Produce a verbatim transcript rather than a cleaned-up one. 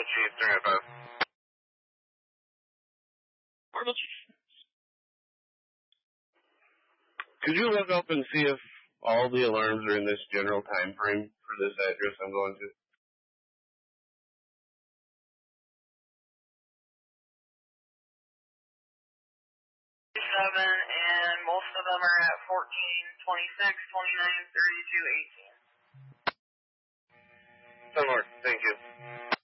Chief, three oh five. Marble Chief. Could you look up and see if all the alarms are in this general time frame for this address I'm going to? Seven, and most of them are at fourteen, twenty-six, twenty-nine, thirty-two, eighteen. Ten more, thank you.